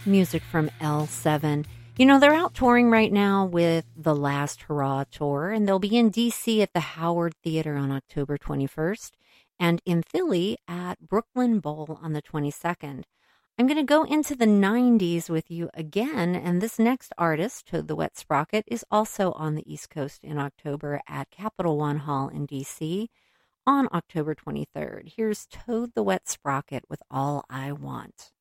Music from L7. You know, they're out touring right now with the Last Hurrah Tour, and they'll be in D.C. at the Howard Theater on October 21st and in Philly at Brooklyn Bowl on the 22nd. I'm going to go into the 90s with you again, and this next artist, Toad the Wet Sprocket, is also on the East Coast in October at Capital One Hall in D.C. on October 23rd. Here's Toad the Wet Sprocket with All I Want.